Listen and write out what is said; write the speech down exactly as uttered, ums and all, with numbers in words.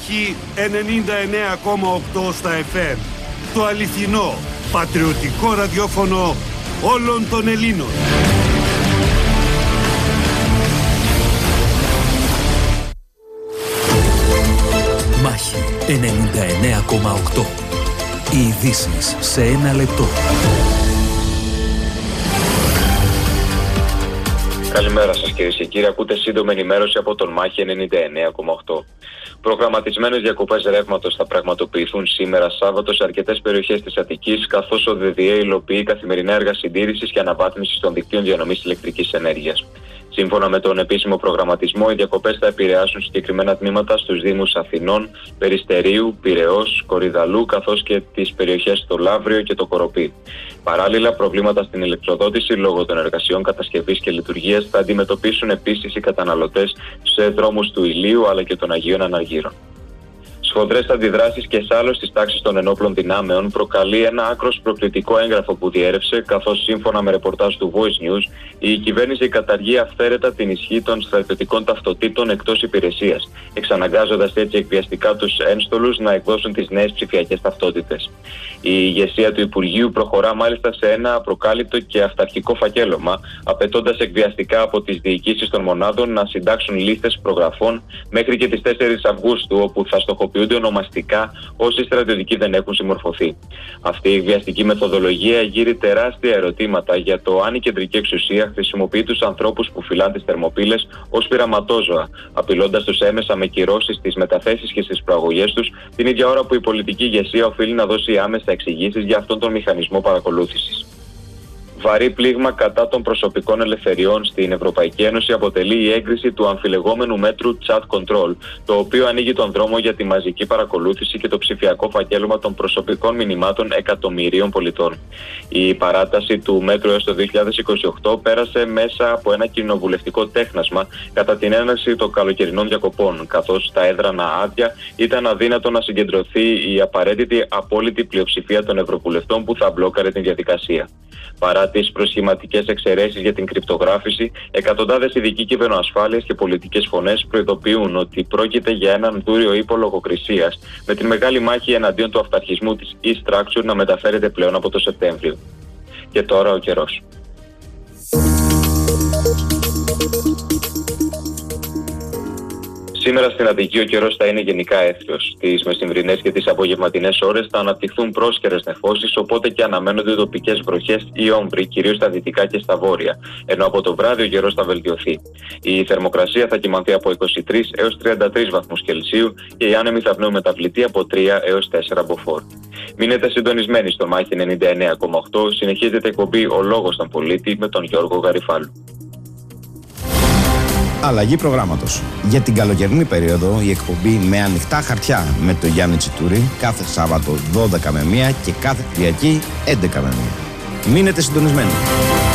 Μάχη ενενήντα εννέα κόμμα οκτώ στα εφ εμ. Το αληθινό, πατριωτικό ραδιόφωνο όλων των Ελλήνων. Μάχη ενενήντα εννέα κόμμα οκτώ. Οι ειδήσεις σε ένα λεπτό. Καλημέρα σας κυρίες και κύριοι. Ακούτε σύντομη ενημέρωση από τον Μάχη ενενήντα εννέα κόμμα οκτώ. Προγραμματισμένες διακοπές ρεύματος θα πραγματοποιηθούν σήμερα Σάββατο σε αρκετές περιοχές της Αττικής, καθώς ο ΔΔΕ υλοποιεί καθημερινά έργα συντήρησης και αναβάθμισης των δικτύων διανομής ηλεκτρικής ενέργειας. Σύμφωνα με τον επίσημο προγραμματισμό, οι διακοπές θα επηρεάσουν συγκεκριμένα τμήματα στους Δήμους Αθηνών, Περιστερίου, Πειραιώς, Κορυδαλού, καθώς και τις περιοχές στο Λαύριο και το Κοροπή. Παράλληλα, προβλήματα στην ηλεκτροδότηση λόγω των εργασιών κατασκευής και λειτουργίας θα αντιμετωπίσουν επίσης οι καταναλωτές σε δρόμους του Ηλίου αλλά και των Αγίων Αναργύρων. Σφοδρές αντιδράσεις και σάλος της τάξης των ενόπλων δυνάμεων προκαλεί ένα άκρος προκλητικό έγγραφο που διέρευσε, καθώς σύμφωνα με ρεπορτάζ του Voice News, η κυβέρνηση καταργεί αυθαίρετα την ισχύ των στρατιωτικών ταυτοτήτων εκτός υπηρεσίας, εξαναγκάζοντας έτσι εκβιαστικά τους ένστολους να εκδώσουν τις νέες ψηφιακές ταυτότητες. Η ηγεσία του Υπουργείου προχωρά μάλιστα σε ένα απροκάλυπτο και αυταρχικό φακέλωμα, απαιτώντας εκβιαστικά από τις διοικήσεις των μονάδων να συντάξουν λίστες προγραφών μέχρι και τις τέσσερις Αυγούστου, όπου θα στοχοποιούνται ονομαστικά όσοι στρατιωτικοί δεν έχουν συμμορφωθεί. Αυτή η βιαστική μεθοδολογία γύρει τεράστια ερωτήματα για το αν η κεντρική εξουσία χρησιμοποιεί τους ανθρώπους που φυλάνε τις θερμοπύλες ως πειραματόζωα, απειλώντας τους έμεσα με κυρώσεις στις μεταθέσεις και στις προαγωγές τους, την ίδια ώρα που η πολιτική ηγεσία οφείλει να δώσει άμεσα εξηγήσεις για αυτόν τον μηχανισμό παρακολούθησης. Βαρύ πλήγμα κατά των προσωπικών ελευθεριών στην Ευρωπαϊκή Ένωση αποτελεί η έγκριση του αμφιλεγόμενου μέτρου Chat Control, το οποίο ανοίγει τον δρόμο για τη μαζική παρακολούθηση και το ψηφιακό φακέλωμα των προσωπικών μηνυμάτων εκατομμυρίων πολιτών. Η παράταση του μέτρου έως το δύο χιλιάδες είκοσι οκτώ πέρασε μέσα από ένα κοινοβουλευτικό τέχνασμα κατά την έναρξη των καλοκαιρινών διακοπών, καθώς τα έδρανα άδεια ήταν αδύνατο να συγκεντρωθεί η απαραίτητη απόλυτη πλειοψηφία των ευρωβουλευτών που θα μπλόκαρε την διαδικασία. Παρά τις προσχηματικές εξαιρέσεις για την κρυπτογράφηση, εκατοντάδες ειδικοί κυβερνοασφάλειας και πολιτικές φωνές προειδοποιούν ότι πρόκειται για έναν δούριο ύπο λογοκρισίας, με την μεγάλη μάχη εναντίον του αυταρχισμού της e-Structure να μεταφέρεται πλέον από το Σεπτέμβριο. Και τώρα ο καιρός. Σήμερα στην Αττική ο καιρός θα είναι γενικά έθριος. Τις μεσημβρινές και τις απογευματινές ώρες θα αναπτυχθούν πρόσκαιρες νεφώσεις, οπότε και αναμένονται τοπικές βροχές ή όμβροι, κυρίως στα δυτικά και στα βόρεια, ενώ από το βράδυ ο καιρός θα βελτιωθεί. Η θερμοκρασία θα κυμανθεί από είκοσι τρεις έως τριάντα τρεις βαθμούς Κελσίου και οι άνεμοι θα πνέουν μεταβλητή από τρία έως τέσσερα μποφόρ. Μείνετε συντονισμένοι στο Μάχη ενενήντα εννέα κόμμα οκτώ, συνεχίζεται η εκπομπή «Ο Λόγος στον Πολίτη» με τον Γιώργο Γαριφάλου. Αλλαγή προγράμματος. Για την καλοκαιρινή περίοδο η εκπομπή με ανοιχτά χαρτιά με το Γιάννη Τσιτούρη κάθε Σάββατο δώδεκα με μία και κάθε Κυριακή έντεκα με μία. Μείνετε συντονισμένοι.